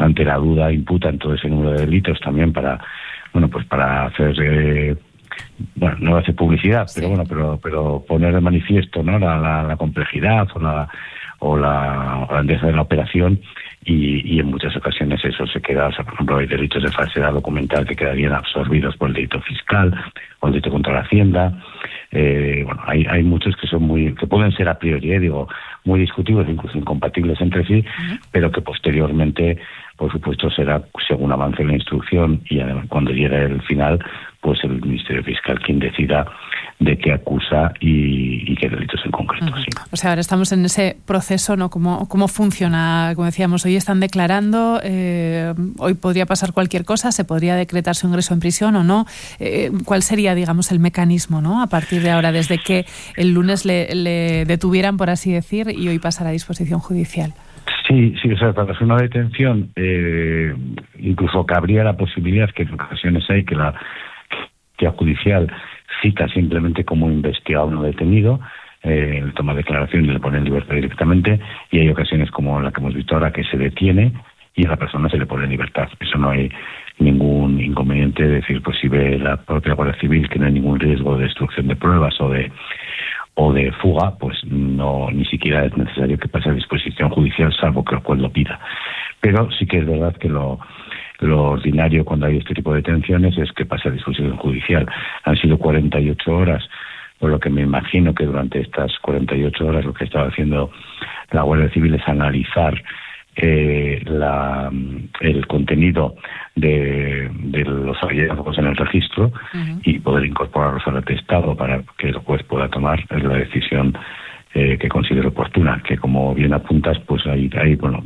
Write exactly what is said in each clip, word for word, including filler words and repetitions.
ante la duda imputan todo ese número de delitos también para, bueno, pues para hacer, eh, bueno, no hacer publicidad, sí. pero bueno, pero pero poner de manifiesto, ¿no?, la, la, la complejidad o la o la grandeza de la operación. Y, y en muchas ocasiones eso se queda, o sea, por ejemplo, hay delitos de falsedad documental que quedarían absorbidos por el delito fiscal o el delito contra la Hacienda. Eh, bueno, hay, hay muchos que son muy, que pueden ser a priori, eh, digo, muy discutibles, incluso incompatibles entre sí, uh-huh. pero que posteriormente, por supuesto, será, según avance la instrucción y además cuando llegue el final, pues el Ministerio Fiscal quien decida de qué acusa y, y qué delitos en concreto. Uh-huh. Sí. O sea, ahora estamos en ese proceso, ¿no? ¿Cómo, cómo funciona? Como decíamos, hoy están declarando, eh, hoy podría pasar cualquier cosa, se podría decretar su ingreso en prisión o no. Eh, ¿Cuál sería, digamos, el mecanismo, ¿no?, a partir de ahora, desde que el lunes le, le detuvieran, por así decir, y hoy pasará a disposición judicial? Sí, sí, o sea, para hacer una detención, eh, incluso cabría la posibilidad, que en ocasiones hay, que la que judicial cita simplemente como investigado no detenido, eh, le toma declaración y le pone en libertad directamente, y hay ocasiones como la que hemos visto ahora que se detiene y a la persona se le pone en libertad. Eso no hay ningún inconveniente, es decir, pues si ve la propia Guardia Civil que no hay ningún riesgo de destrucción de pruebas o de o de fuga, pues no, ni siquiera es necesario que pase a disposición judicial, salvo que el juez lo pida. Pero sí que es verdad que lo Lo ordinario cuando hay este tipo de detenciones es que pase a disposición judicial. Han sido cuarenta y ocho horas, por lo que me imagino que durante estas cuarenta y ocho horas lo que estaba haciendo la Guardia Civil es analizar eh, la, el contenido de, de los hallazgos en el registro uh-huh. y poder incorporarlos al atestado para que el juez pueda tomar la decisión eh, que considere oportuna, que como bien apuntas, pues ahí, ahí bueno,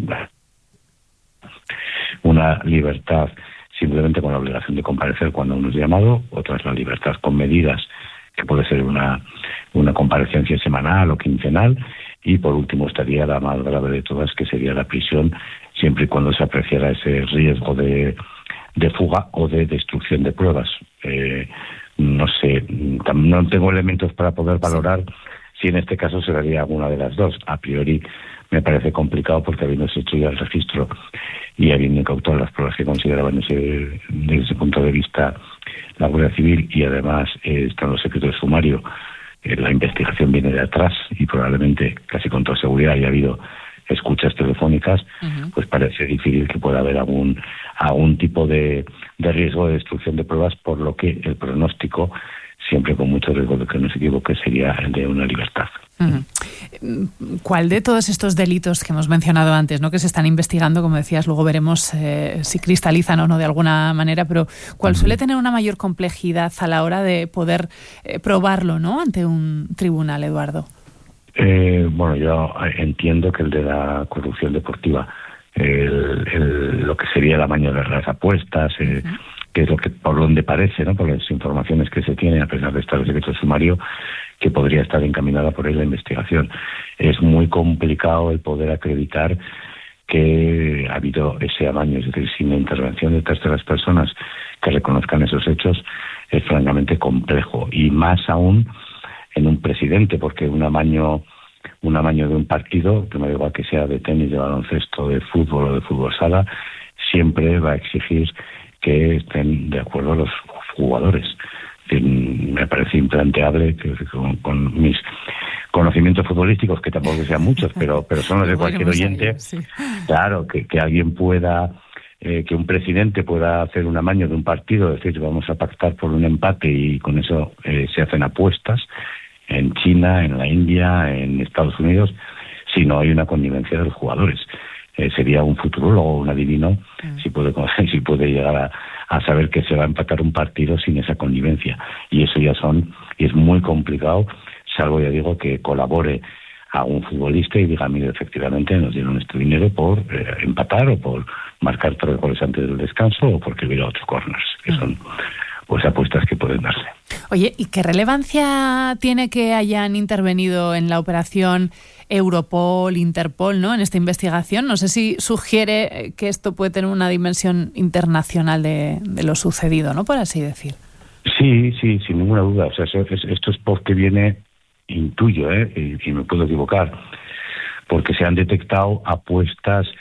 una libertad simplemente con la obligación de comparecer cuando uno es llamado, otra es la libertad con medidas, que puede ser una, una comparecencia semanal o quincenal, y por último estaría la más grave de todas, que sería la prisión, siempre y cuando se apreciara ese riesgo de, de fuga o de destrucción de pruebas. Eh, no sé, no tengo elementos para poder valorar si en este caso se daría alguna de las dos. A priori me parece complicado porque habiéndose hecho ya el registro y habiendo incautado las pruebas que consideraban ese, desde ese punto de vista la Guardia Civil, y además eh, están los secretos de sumario, eh, la investigación viene de atrás y probablemente casi con toda seguridad haya habido escuchas telefónicas, uh-huh. pues parece difícil que pueda haber algún algún tipo de, de riesgo de destrucción de pruebas, por lo que el pronóstico, siempre con mucho riesgo de que no se equivoque, sería el de una libertad. Uh-huh. ¿Cuál de todos estos delitos que hemos mencionado antes, ¿no?, que se están investigando, como decías, luego veremos eh, si cristalizan o no de alguna manera, pero cuál uh-huh. suele tener una mayor complejidad a la hora de poder eh, probarlo, ¿no?, ante un tribunal, Eduardo? Eh, bueno, yo entiendo que el de la corrupción deportiva, el, el, lo que sería el amaño de las apuestas, eh, uh-huh. que es lo que por donde parece, ¿no?, por las informaciones que se tienen, a pesar de estar el secreto sumario, que podría estar encaminada por ahí la investigación. Es muy complicado el poder acreditar que ha habido ese amaño, es decir, sin la intervención de terceras personas que reconozcan esos hechos, es francamente complejo, y más aún en un presidente, porque un amaño un amaño de un partido, que me da igual que sea de tenis, de baloncesto, de fútbol o de fútbol sala, siempre va a exigir que estén de acuerdo los jugadores. Me parece implanteable que con, con mis conocimientos futbolísticos, que tampoco sean muchos, pero pero son los de cualquier oyente, sí. claro, que, que alguien pueda, eh, que un presidente pueda hacer un amaño de un partido, decir, vamos a pactar por un empate, y con eso eh, se hacen apuestas en China, en la India, en Estados Unidos, si no hay una connivencia de los jugadores. Eh, sería un futurólogo, un adivino, mm. si puede si puede llegar a, a saber que se va a empatar un partido sin esa connivencia. Y eso ya son, y es muy complicado, salvo, ya digo, que colabore a un futbolista y diga, mire, efectivamente nos dieron este dinero por eh, empatar o por marcar tres goles antes del descanso o porque hubiera ocho corners, que mm. son pues apuestas que pueden darse. Oye, ¿y qué relevancia tiene que hayan intervenido en la operación Europol, Interpol, ¿no?, en esta investigación? No sé si sugiere que esto puede tener una dimensión internacional de, de lo sucedido, ¿no?, por así decir. Sí, sí, sin ninguna duda. O sea, esto es porque viene, intuyo, ¿eh?, y, y me puedo equivocar, porque se han detectado apuestas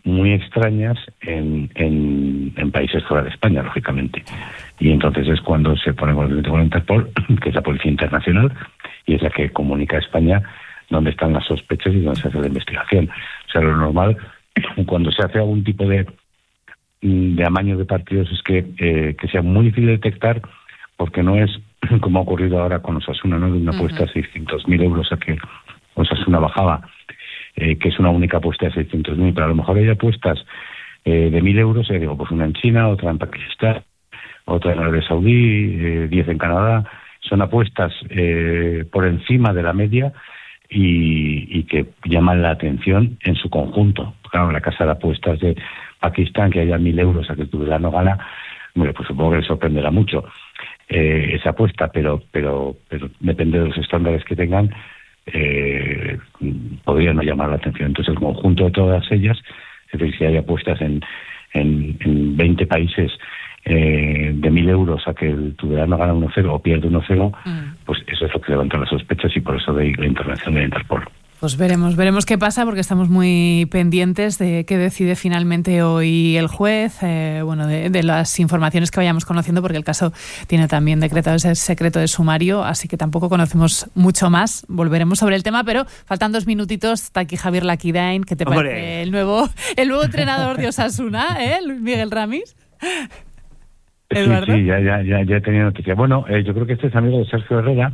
muy extrañas en, en, en países fuera de España, lógicamente. Y entonces es cuando se pone con la Interpol, que es la Policía Internacional, y es la que comunica a España dónde están las sospechas y dónde se hace la investigación. O sea, lo normal, cuando se hace algún tipo de, de amaño de partidos, es que, eh, que sea muy difícil de detectar, porque no es como ha ocurrido ahora con Osasuna, ¿no? De una apuesta de seiscientos mil euros a que Osasuna bajaba, eh, que es una única apuesta de seiscientos mil, pero a lo mejor hay apuestas eh, de mil euros, eh, digo, pues una en China, otra en Pakistán, otra en Arabia Saudí, eh, diez en Canadá. Son apuestas eh, por encima de la media y, y que llaman la atención en su conjunto. Claro, en la casa de apuestas de Pakistán, que haya mil euros a que el Tudelano gana, bueno, pues supongo que le sorprenderá mucho eh, esa apuesta, pero, pero, pero depende de los estándares que tengan, eh, podría no llamar la atención. Entonces, el conjunto de todas ellas, es decir, si hay apuestas en, en, en veinte países eh, de mil euros a que el Tudelano gana uno cero o pierde uno cero, mm. pues eso es lo que levanta las sospechas, y por eso de la intervención de Interpol. Pues veremos, veremos qué pasa, porque estamos muy pendientes de qué decide finalmente hoy el juez, eh, bueno, de, de las informaciones que vayamos conociendo, porque el caso tiene también decretado ese secreto de sumario, así que tampoco conocemos mucho más. Volveremos sobre el tema, pero faltan dos minutitos. Está aquí Javier Laquidain, que te parece ¡Hombre! el nuevo el nuevo entrenador de Osasuna, ¿eh? Miguel Ramis. Eduardo. Sí, sí, ya, ya, ya, ya he tenido noticia. Bueno, eh, yo creo que este es amigo de Sergio Herrera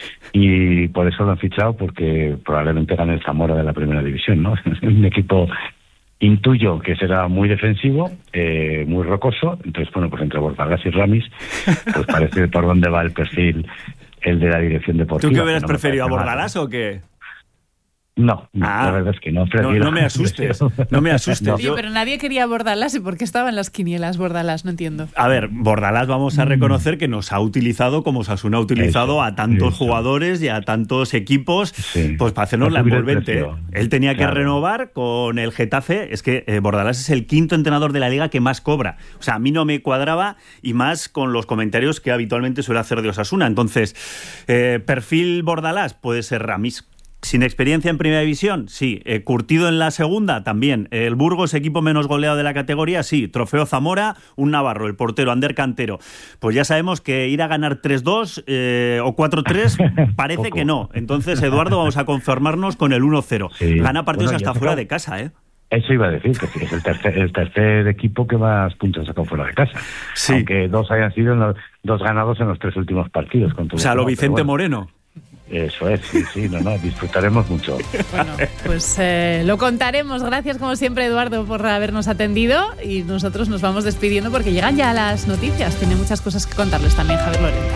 y por eso lo han fichado, porque probablemente gane el Zamora de la primera división, ¿no? Es un equipo, intuyo, que será muy defensivo, eh, muy rocoso. Entonces, bueno, pues entre Bordalás y Ramis, pues parece por dónde va el perfil el de la dirección deportiva. ¿Tú qué hubieras no preferido, a Bordalás o qué? No, ah, la verdad es que no. No, no me asustes, no me asustes. No. Yo... Pero nadie quería Bordalás, ¿y por qué estaban las quinielas Bordalás? No entiendo. A ver, Bordalás vamos a reconocer que nos ha utilizado como Osasuna ha utilizado eso, a tantos eso. jugadores y a tantos equipos, sí. pues para hacernos la envolvente. Él tenía claro. que renovar con el Getafe. Es que eh, Bordalás es el quinto entrenador de la Liga que más cobra. O sea, a mí no me cuadraba, y más con los comentarios que habitualmente suele hacer de Osasuna. Entonces, eh, perfil Bordalás puede ser Ramis. Sin experiencia en primera división, sí. Eh, curtido en la segunda, también. El Burgos, equipo menos goleado de la categoría, sí. Trofeo Zamora, un navarro, el portero Ander Cantero. Pues ya sabemos que ir a ganar tres dos eh, o cuatro tres parece que no. Entonces, Eduardo, vamos a conformarnos con el uno cero. Sí. Gana partidos bueno, hasta fuera de casa, ¿eh? Eso iba a decir, que es el tercer, el tercer equipo que más puntos ha sacado fuera de casa. Sí. Aunque dos hayan sido los, dos ganados en los tres últimos partidos. Con o sea, lo Vicente bueno. Moreno. Eso es, sí, sí, no, no, disfrutaremos mucho. Bueno, pues eh, lo contaremos. Gracias como siempre, Eduardo, por habernos atendido, y nosotros nos vamos despidiendo porque llegan ya las noticias. Tiene muchas cosas que contarles también Javier Lorente.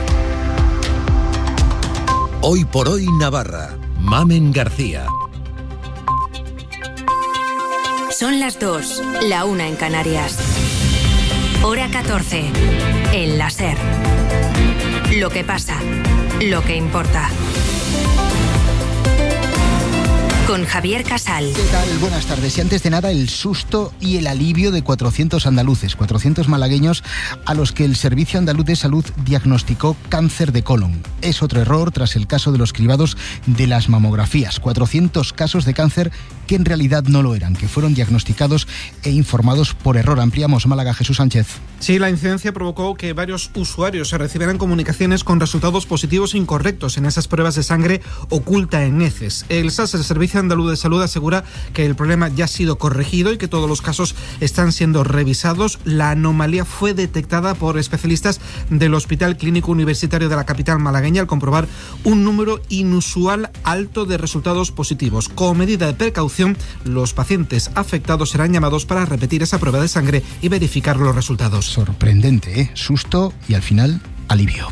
Hoy por hoy Navarra, Mamen García. Son las dos, la una en Canarias. Hora catorce, en la SER. Lo que pasa, lo que importa. Con Javier Casal. ¿Qué tal? Buenas tardes. Y antes de nada, el susto y el alivio de cuatrocientos andaluces, cuatrocientos malagueños a los que el Servicio Andaluz de Salud diagnosticó cáncer de colon. Es otro error tras el caso de los cribados de las mamografías. cuatrocientos casos de cáncer que en realidad no lo eran, que fueron diagnosticados e informados por error. Ampliamos. Málaga, Jesús Sánchez. Sí, la incidencia provocó que varios usuarios se recibieran comunicaciones con resultados positivos incorrectos en esas pruebas de sangre oculta en heces. El S A S, el Servicio Andaluz de Salud, asegura que el problema ya ha sido corregido y que todos los casos están siendo revisados. La anomalía fue detectada por especialistas del Hospital Clínico Universitario de la capital malagueña al comprobar un número inusual alto de resultados positivos. Como medida de precaución, los pacientes afectados serán llamados para repetir esa prueba de sangre y verificar los resultados. Sorprendente, ¿eh? Susto y al final alivio.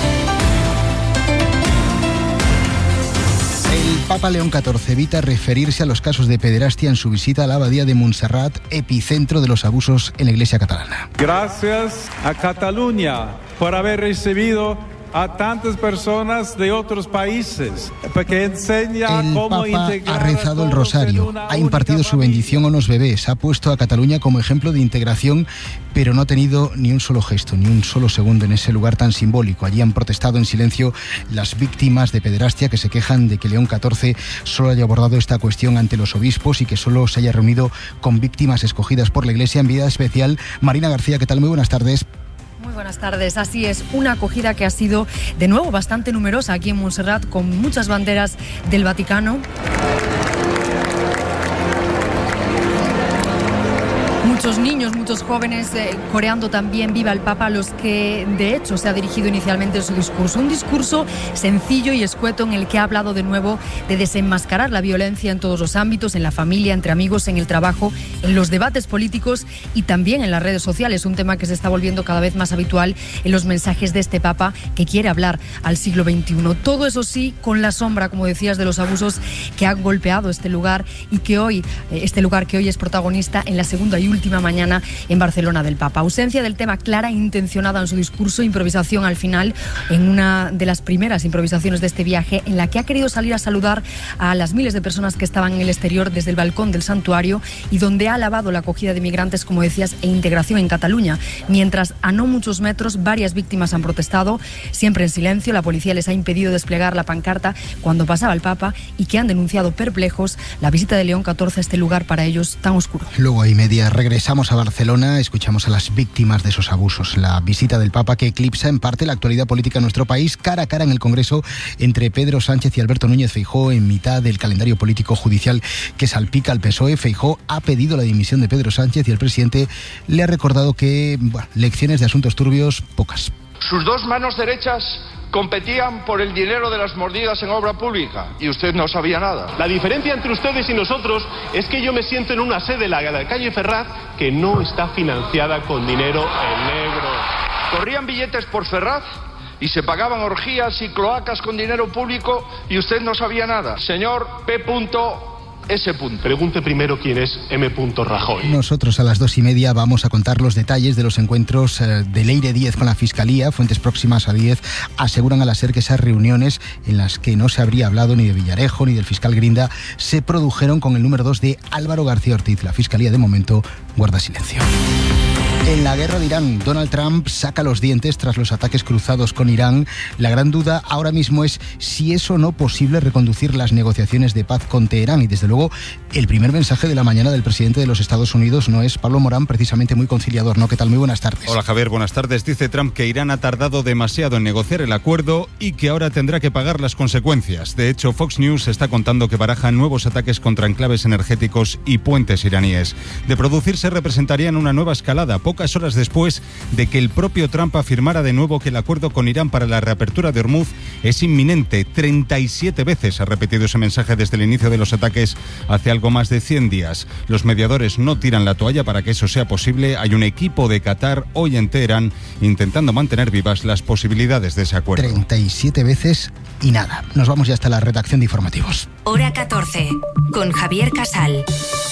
El Papa León catorce evita referirse a los casos de pederastia en su visita a la abadía de Montserrat, epicentro de los abusos en la Iglesia catalana. Gracias a Cataluña por haber recibido a tantas personas de otros países, porque enseña el cómo Papa integrar ha rezado el a todos rosario, en una ha impartido única su bendición a los bebés, ha puesto a Cataluña como ejemplo de integración, pero no ha tenido ni un solo gesto, ni un solo segundo en ese lugar tan simbólico. Allí han protestado en silencio las víctimas de pederastia que se quejan de que León catorce solo haya abordado esta cuestión ante los obispos y que solo se haya reunido con víctimas escogidas por la Iglesia. Enviada especial, Marina García, ¿qué tal? Muy buenas tardes. Muy buenas tardes. Así es, una acogida que ha sido de nuevo bastante numerosa aquí en Montserrat, con muchas banderas del Vaticano. Muchos niños, muchos jóvenes eh, coreando también Viva el Papa, a los que de hecho se ha dirigido inicialmente en su discurso. Un discurso sencillo y escueto en el que ha hablado de nuevo de desenmascarar la violencia en todos los ámbitos, en la familia, entre amigos, en el trabajo, en los debates políticos y también en las redes sociales, un tema que se está volviendo cada vez más habitual en los mensajes de este Papa que quiere hablar al siglo veintiuno. Todo eso sí, con la sombra, como decías, de los abusos que han golpeado este lugar y que hoy, este lugar que hoy es protagonista en la segunda y última mañana en Barcelona del Papa. Ausencia del tema clara e intencionada en su discurso, improvisación al final, en una de las primeras improvisaciones de este viaje, en la que ha querido salir a saludar a las miles de personas que estaban en el exterior desde el balcón del santuario y donde ha alabado la acogida de migrantes, como decías, e integración en Cataluña. Mientras a no muchos metros varias víctimas han protestado, siempre en silencio. La policía les ha impedido desplegar la pancarta cuando pasaba el Papa y que han denunciado perplejos la visita de León catorce a este lugar para ellos tan oscuro. Luego hay media regresamos a Barcelona, escuchamos a las víctimas de esos abusos. La visita del Papa que eclipsa en parte la actualidad política en nuestro país, cara a cara en el Congreso entre Pedro Sánchez y Alberto Núñez Feijóo, en mitad del calendario político judicial que salpica al P S O E. Feijóo ha pedido la dimisión de Pedro Sánchez y el presidente le ha recordado que, bueno, lecciones de asuntos turbios, pocas. Sus dos manos derechas competían por el dinero de las mordidas en obra pública y usted no sabía nada. La diferencia entre ustedes y nosotros es que yo me siento en una sede, la de la calle Ferraz, que no está financiada con dinero en negro. Corrían billetes por Ferraz y se pagaban orgías y cloacas con dinero público y usted no sabía nada. Señor P. S. Pregunte primero quién es M. Rajoy. Nosotros a las dos y media vamos a contar los detalles de los encuentros eh, de Leire Díez con la Fiscalía. Fuentes próximas a Díez aseguran a la SER que esas reuniones en las que no se habría hablado ni de Villarejo ni del fiscal Grinda se produjeron con el número dos de Álvaro García Ortiz. La Fiscalía de momento guarda silencio. En la guerra de Irán, Donald Trump saca los dientes tras los ataques cruzados con Irán. La gran duda ahora mismo es si es o no posible reconducir las negociaciones de paz con Teherán. Y desde luego, el primer mensaje de la mañana del presidente de los Estados Unidos no es Pablo Morán, precisamente muy conciliador, ¿no? ¿Qué tal? Muy buenas tardes. Hola Javier, buenas tardes. Dice Trump que Irán ha tardado demasiado en negociar el acuerdo y que ahora tendrá que pagar las consecuencias. De hecho, Fox News está contando que barajan nuevos ataques contra enclaves energéticos y puentes iraníes. De producirse, representarían una nueva escalada, pocas horas después de que el propio Trump afirmara de nuevo que el acuerdo con Irán para la reapertura de Hormuz es inminente. treinta y siete veces ha repetido ese mensaje desde el inicio de los ataques hace algo más de cien días. Los mediadores no tiran la toalla para que eso sea posible. Hay un equipo de Qatar hoy en Teherán intentando mantener vivas las posibilidades de ese acuerdo. treinta y siete veces y nada. Nos vamos ya hasta la redacción de informativos. Hora catorce, con Javier Casal.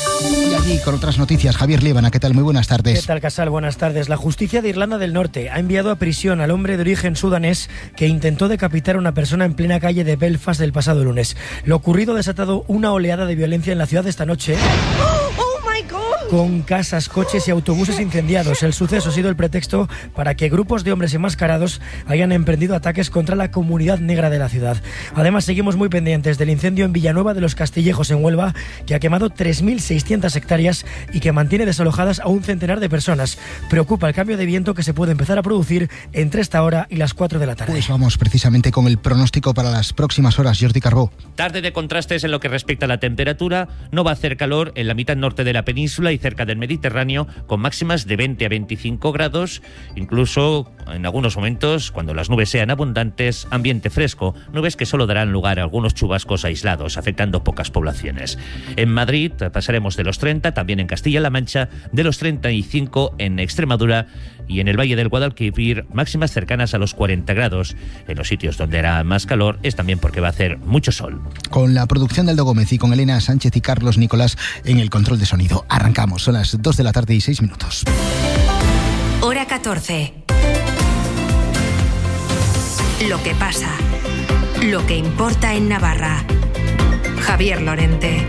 Y allí con otras noticias, Javier Líbana, ¿qué tal? Muy buenas tardes. ¿Qué tal, Casal? Buenas tardes. La justicia de Irlanda del Norte ha enviado a prisión al hombre de origen sudanés que intentó decapitar a una persona en plena calle de Belfast el pasado lunes. Lo ocurrido ha desatado una oleada de violencia en la ciudad esta noche. ¡Oh, oh my God! Con casas, coches y autobuses incendiados. El suceso ha sido el pretexto para que grupos de hombres enmascarados hayan emprendido ataques contra la comunidad negra de la ciudad. Además, seguimos muy pendientes del incendio en Villanueva de los Castillejos, en Huelva, que ha quemado tres mil seiscientas hectáreas y que mantiene desalojadas a un centenar de personas. Preocupa el cambio de viento que se puede empezar a producir entre esta hora y las cuatro de la tarde. Pues vamos precisamente con el pronóstico para las próximas horas. Jordi Carbó. Tarde de contrastes en lo que respecta a la temperatura. No va a hacer calor en la mitad norte de la península y cerca del Mediterráneo, con máximas de veinte a veinticinco grados, incluso en algunos momentos, cuando las nubes sean abundantes, ambiente fresco, nubes que solo darán lugar a algunos chubascos aislados, afectando pocas poblaciones. En Madrid pasaremos de los treinta, también en Castilla-La Mancha, de los treinta y cinco en Extremadura y en el Valle del Guadalquivir, máximas cercanas a los cuarenta grados. En los sitios donde hará más calor es también porque va a hacer mucho sol. Con la producción de Aldo Gómez y con Elena Sánchez y Carlos Nicolás en el control de sonido. Arrancamos, son las dos de la tarde y seis minutos. Hora catorce. lo que pasa, lo que importa en Navarra. Javier Lorente.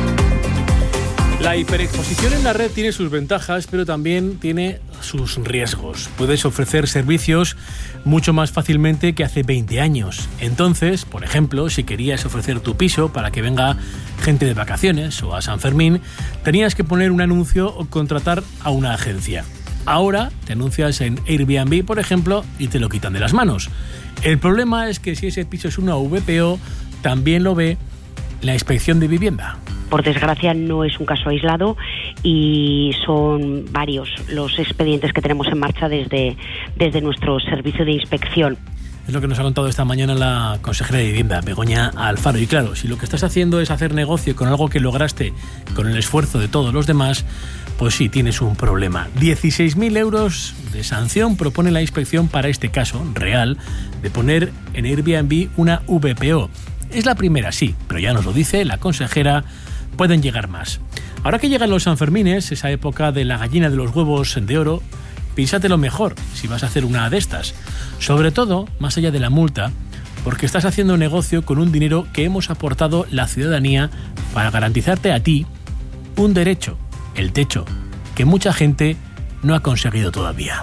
La hiperexposición en la red tiene sus ventajas, pero también tiene sus riesgos. Puedes ofrecer servicios mucho más fácilmente que hace veinte años. Entonces, por ejemplo, si querías ofrecer tu piso para que venga gente de vacaciones o a San Fermín, tenías que poner un anuncio o contratar a una agencia. Ahora te anuncias en Airbnb, por ejemplo, y te lo quitan de las manos. El problema es que si ese piso es una V P O, también lo ve la Inspección de Vivienda. Por desgracia no es un caso aislado y son varios los expedientes que tenemos en marcha desde, desde nuestro servicio de inspección. Es lo que nos ha contado esta mañana la consejera de Vivienda, Begoña Alfaro. Y claro, si lo que estás haciendo es hacer negocio con algo que lograste con el esfuerzo de todos los demás, pues sí, tienes un problema. dieciséis mil euros de sanción propone la inspección para este caso real de poner en Airbnb una V P O. Es la primera, sí, pero ya nos lo dice la consejera, pueden llegar más. Ahora que llegan los Sanfermines, esa época de la gallina de los huevos de oro, piénsatelo mejor si vas a hacer una de estas. Sobre todo, más allá de la multa, porque estás haciendo negocio con un dinero que hemos aportado la ciudadanía para garantizarte a ti un derecho, el techo, que mucha gente no ha conseguido todavía.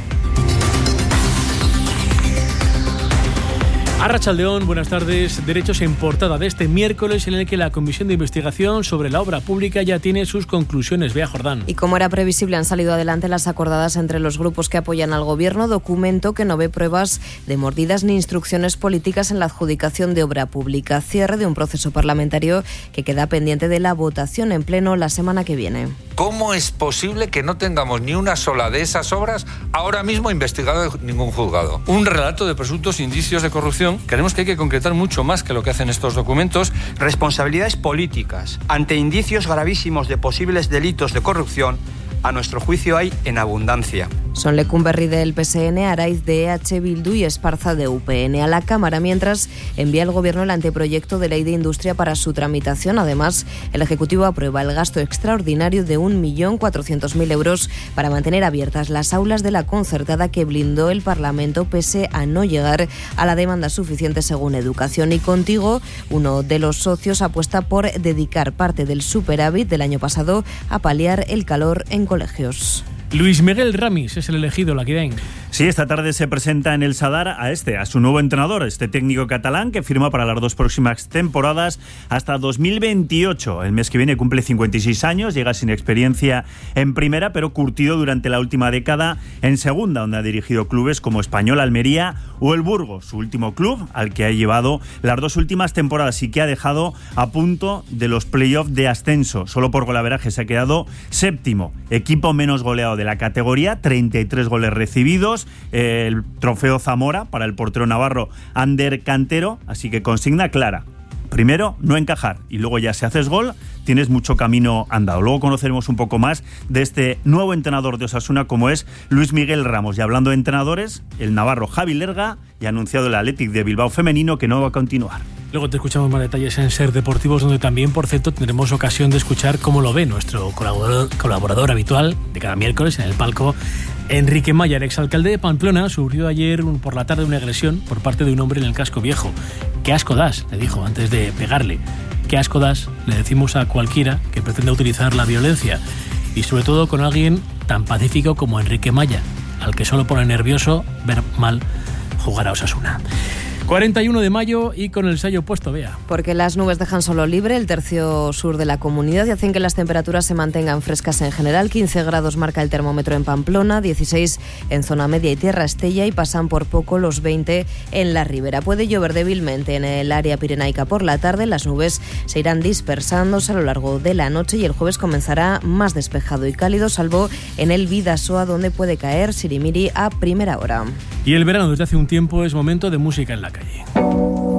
Arratsaldeón, buenas tardes. Derechos en portada de este miércoles, en el que la Comisión de Investigación sobre la Obra Pública ya tiene sus conclusiones. Bea Jordán. Y como era previsible, han salido adelante las acordadas entre los grupos que apoyan al Gobierno, documento que no ve pruebas de mordidas ni instrucciones políticas en la adjudicación de obra pública. Cierre de un proceso parlamentario que queda pendiente de la votación en pleno la semana que viene. ¿Cómo es posible que no tengamos ni una sola de esas obras ahora mismo investigada en ningún juzgado? Un relato de presuntos indicios de corrupción. Creemos que hay que concretar mucho más que lo que hacen estos documentos. Responsabilidades políticas. Ante indicios gravísimos de posibles delitos de corrupción, a nuestro juicio hay en abundancia. Son Lecumberri del P S N, Araiz de E H Bildu y Esparza de U P N a la Cámara, mientras envía el Gobierno el anteproyecto de ley de industria para su tramitación. Además, el Ejecutivo aprueba el gasto extraordinario de un millón cuatrocientos mil euros para mantener abiertas las aulas de la concertada que blindó el Parlamento pese a no llegar a la demanda suficiente según Educación. Y Contigo, uno de los socios, apuesta por dedicar parte del superávit del año pasado a paliar el calor en colegios. Luis Miguel Ramis es el elegido, la Quidain. Sí, esta tarde se presenta en el Sadar a este, a su nuevo entrenador, este técnico catalán que firma para las dos próximas temporadas hasta dos mil veintiocho. El mes que viene cumple cincuenta y seis años, llega sin experiencia en primera, pero curtido durante la última década en segunda, donde ha dirigido clubes como Español, Almería o el Burgos, su último club al que ha llevado las dos últimas temporadas y que ha dejado a punto de los playoffs de ascenso. Solo por golaveraje se ha quedado séptimo, equipo menos goleado de la categoría, treinta y tres goles recibidos, el trofeo Zamora para el portero navarro Ander Cantero, así que consigna clara. Primero, no encajar, y luego ya si haces gol, tienes mucho camino andado. Luego conoceremos un poco más de este nuevo entrenador de Osasuna, como es Luis Miguel Ramos. Y hablando de entrenadores, el navarro Javi Lerga ya ha anunciado el Athletic de Bilbao femenino que no va a continuar. Luego te escuchamos más detalles en Ser Deportivos, donde también, por cierto, tendremos ocasión de escuchar cómo lo ve nuestro colaborador, colaborador habitual de cada miércoles en el palco, Enrique Maya, el exalcalde de Pamplona, sufrió ayer por la tarde una agresión por parte de un hombre en el casco viejo. «¿Qué asco das?», le dijo antes de pegarle. «¿Qué asco das?», le decimos a cualquiera que pretenda utilizar la violencia, y sobre todo con alguien tan pacífico como Enrique Maya, al que solo pone nervioso ver mal jugar a Osasuna. cuarenta y uno de mayo y con el sello puesto, Bea. Porque las nubes dejan solo libre el tercio sur de la comunidad y hacen que las temperaturas se mantengan frescas en general. quince grados marca el termómetro en Pamplona, dieciséis en zona media y Tierra Estella y pasan por poco los veinte en la ribera. Puede llover débilmente en el área pirenaica por la tarde. Las nubes se irán dispersándose a lo largo de la noche y el jueves comenzará más despejado y cálido, salvo en el Bidasoa, donde puede caer sirimiri a primera hora. Y el verano desde hace un tiempo es momento de música en la calle.